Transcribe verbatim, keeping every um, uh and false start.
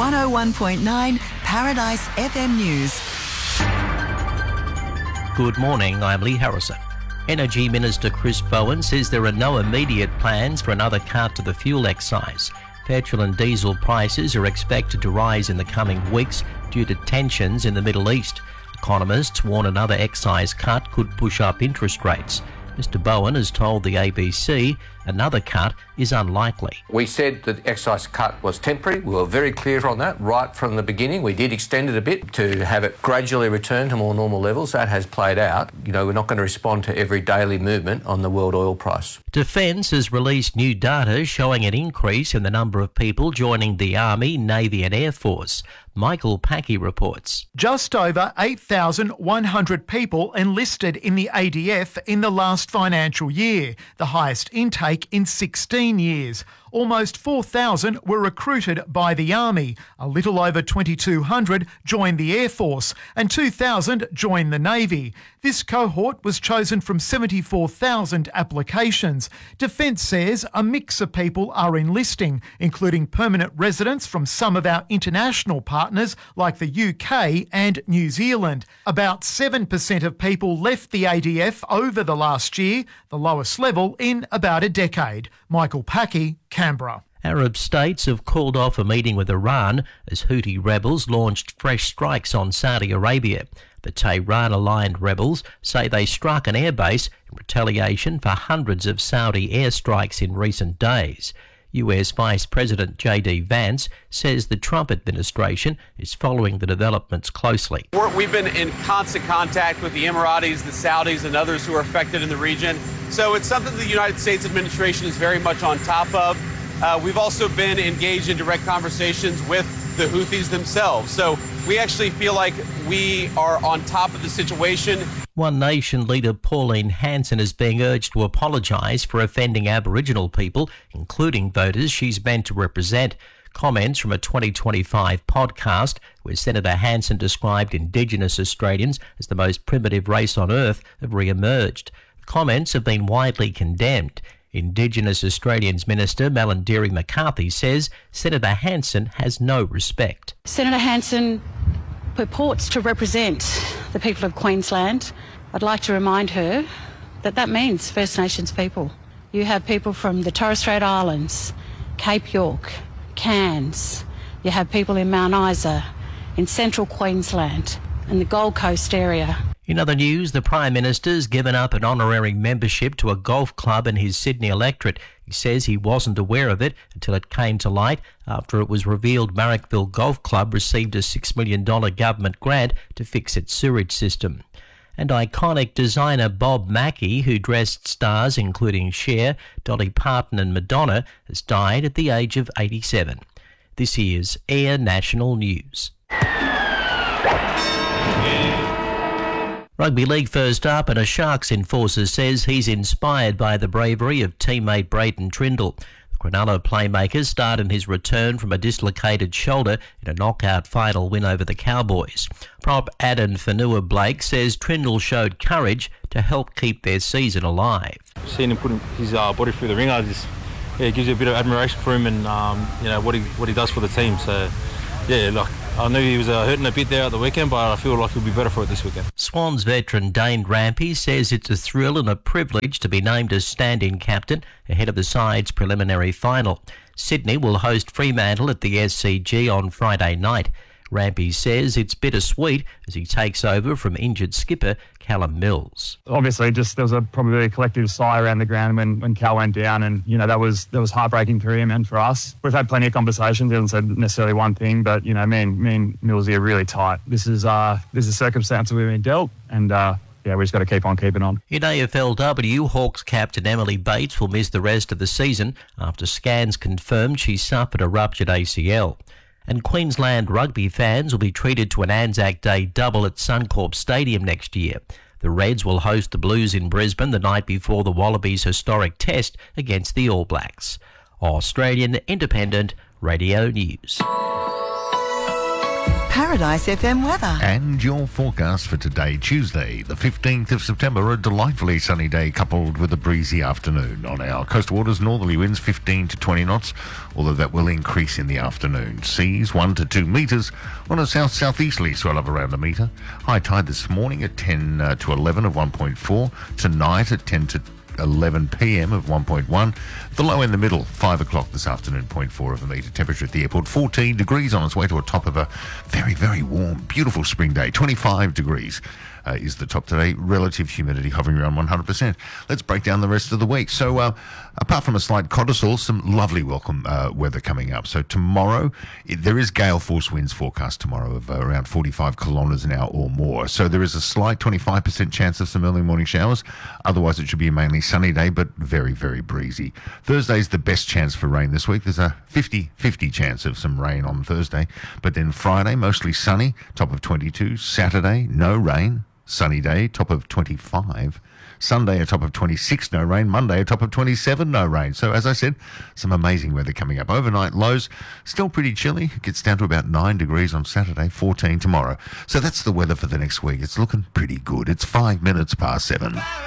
one oh one point nine Paradise F M News. Good morning, I'm Lee Harrison. Energy Minister Chris Bowen says there are no immediate plans for another cut to the fuel excise. Petrol and diesel prices are expected to rise in the coming weeks due to tensions in the Middle East. Economists warn another excise cut could push up interest rates. Mister Bowen has told the A B C another cut is unlikely. We said that the excise cut was temporary. We were very clear on that right from the beginning. We did extend it a bit to have it gradually return to more normal levels. That has played out. You know, we're not going to respond to every daily movement on the world oil price. Defence has released new data showing an increase in the number of people joining the Army, Navy and Air Force. Michael Packy reports. Just over eight thousand one hundred people enlisted in the A D F in the last financial year, the highest intake in sixteen years. Almost four thousand were recruited by the Army, a little over twenty-two hundred joined the Air Force and two thousand joined the Navy. This cohort was chosen from seventy-four thousand applications. Defence says a mix of people are enlisting, including permanent residents from some of our international partners like the U K and New Zealand. About seven percent of people left the A D F over the last year, the lowest level in about a decade. Michael Packy, Canberra. Arab states have called off a meeting with Iran as Houthi rebels launched fresh strikes on Saudi Arabia. The Tehran-aligned rebels say they struck an airbase in retaliation for hundreds of Saudi airstrikes in recent days. U S Vice President J D Vance says the Trump administration is following the developments closely. We're, we've been in constant contact with the Emiratis, the Saudis, and others who are affected in the region. So it's something the United States administration is very much on top of. Uh, we've also been engaged in direct conversations with the Houthis themselves. So we actually feel like we are on top of the situation. One Nation leader Pauline Hanson is being urged to apologise for offending Aboriginal people, including voters she's meant to represent. Comments from a twenty twenty-five podcast where Senator Hanson described Indigenous Australians as the most primitive race on earth have re-emerged. The comments have been widely condemned. Indigenous Australians Minister Malarndirri McCarthy says Senator Hanson has no respect. Senator Hanson purports to represent the people of Queensland. I'd like to remind her that that means First Nations people. You have people from the Torres Strait Islands, Cape York, Cairns. You have people in Mount Isa, in central Queensland and the Gold Coast area. In other news, the Prime Minister's given up an honorary membership to a golf club in his Sydney electorate. He says he wasn't aware of it until it came to light after it was revealed Marrickville Golf Club received a six million dollars government grant to fix its sewage system. And iconic designer Bob Mackie, who dressed stars including Cher, Dolly Parton and Madonna, has died at the age of eighty-seven. This is Air National News. Rugby League first up, and a Sharks enforcer says he's inspired by the bravery of teammate Brayden Trindall. The Cronulla playmaker started his return from a dislocated shoulder in a knockout final win over the Cowboys. Prop Adam Fanua-Blake says Trindall showed courage to help keep their season alive. Seeing him put his uh, body through the ringer just yeah, gives you a bit of admiration for him and um, you know what he what he does for the team. So yeah, look. I knew he was uh, hurting a bit there at the weekend, but I feel like he'll be better for it this weekend. Swans veteran Dane Rampy says it's a thrill and a privilege to be named as stand-in captain ahead of the side's preliminary final. Sydney will host Fremantle at the S C G on Friday night. Rampy says it's bittersweet as he takes over from injured skipper Callum Mills. Obviously, just there was a probably a collective sigh around the ground when, when Cal went down, and you know that was that was heartbreaking for him and for us. We've had plenty of conversations. He hasn't said necessarily one thing, but you know, me and me and Millsy are really tight. This is uh this is a circumstance we've been dealt, and uh, yeah, we just got to keep on keeping on. In A F L W, Hawks captain Emily Bates will miss the rest of the season after scans confirmed she suffered a ruptured A C L. And Queensland rugby fans will be treated to an Anzac Day double at Suncorp Stadium next year. The Reds will host the Blues in Brisbane the night before the Wallabies' historic test against the All Blacks. Australian Independent Radio News. Paradise F M weather. And your forecast for today, Tuesday, the fifteenth of September, a delightfully sunny day coupled with a breezy afternoon. On our coastal waters, northerly winds fifteen to twenty knots, although that will increase in the afternoon. Seas one to two metres on a south-southeasterly swell of around a metre. High tide this morning at ten uh, to eleven of one point four. Tonight at ten to eleven p.m. of one point one. The low in the middle, five o'clock this afternoon, zero point four of a metre. Temperature at the airport, fourteen degrees on its way to a top of a very, very warm, beautiful spring day. twenty-five degrees uh, is the top today. Relative humidity hovering around one hundred percent. Let's break down the rest of the week. So, uh, apart from a slight codicil, some lovely welcome uh, weather coming up. So tomorrow, it, there is gale force winds forecast tomorrow of uh, around forty-five kilometres an hour or more. So there is a slight twenty-five percent chance of some early morning showers. Otherwise, it should be a mainly sunny day, but very, very breezy. Thursday's the best chance for rain this week. There's a fifty-fifty chance of some rain on Thursday. But then Friday, mostly sunny, top of twenty-two. Saturday, no rain, sunny day, top of twenty-five. Sunday, a top of twenty-six, no rain. Monday, a top of twenty-seven, no rain. So, as I said, some amazing weather coming up. Overnight lows, still pretty chilly. It gets down to about nine degrees on Saturday, fourteen tomorrow. So that's the weather for the next week. It's looking pretty good. It's five minutes past seven.